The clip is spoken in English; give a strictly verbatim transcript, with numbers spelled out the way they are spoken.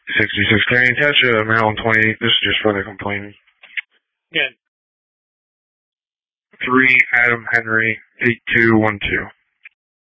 sixty-six Canyon Township, Maryland twenty-eight. This is just for the complaining. Yeah. three Adam Henry eight two one two.